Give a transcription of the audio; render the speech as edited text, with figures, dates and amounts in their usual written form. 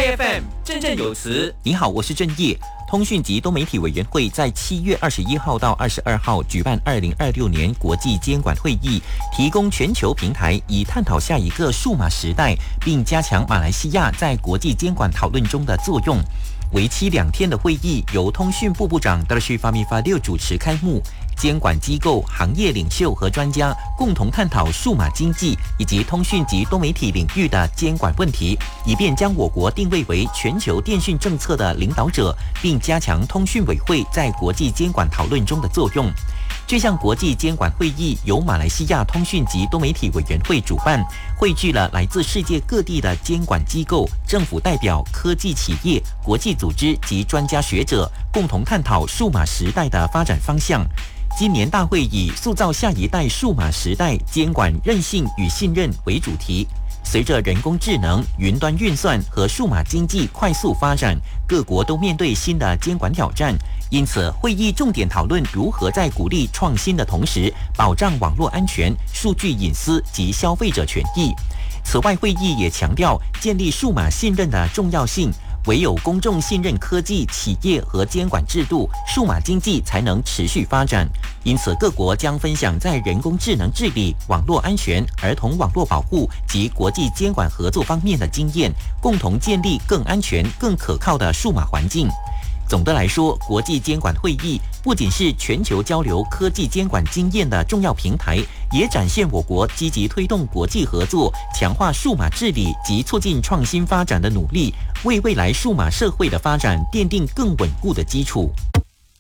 IFM 振振有词。 你好，我是郑业。通讯及多媒体委员会在7月21号到22号举办2026年国际监管会议，提供全球平台，以探讨下一个数码时代，并加强马来西亚在国际监管讨论中的作用。为期2天的会议由通讯部部长达什法米法六主持开幕，监管机构、行业领袖和专家共同探讨数码经济以及通讯及多媒体领域的监管问题，以便将我国定位为全球电讯政策的领导者，并加强通讯委会在国际监管讨论中的作用。这项国际监管会议由马来西亚通讯及多媒体委员会主办，汇聚了来自世界各地的监管机构、政府代表、科技企业、国际组织及专家学者，共同探讨数码时代的发展方向。今年大会以塑造下一代数码时代，监管韧性与信任为主题。随着人工智能、云端运算和数码经济快速发展，各国都面对新的监管挑战。因此，会议重点讨论如何在鼓励创新的同时，保障网络安全、数据隐私及消费者权益。此外，会议也强调建立数码信任的重要性。唯有公众信任科技、企业和监管制度，数码经济才能持续发展。因此，各国将分享在人工智能治理、网络安全、儿童网络保护及国际监管合作方面的经验，共同建立更安全、更可靠的数码环境。总的来说，国际监管会议不仅是全球交流科技监管经验的重要平台，也展现我国积极推动国际合作、强化数码治理及促进创新发展的努力，为未来数码社会的发展奠定更稳固的基础。